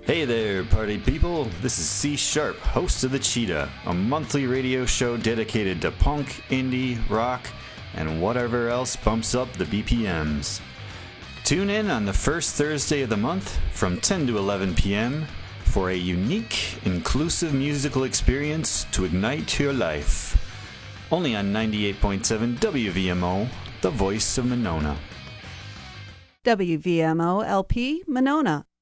Hey there, party people. This is C Sharp, host of The Cheetah, a monthly radio show dedicated to punk, indie, rock, and whatever else bumps up the BPMs. Tune in on the first Thursday of the month from 10 to 11 p.m. for a unique, inclusive musical experience to ignite your life. Only on 98.7 WVMO, the voice of Monona. WVMO LP Monona,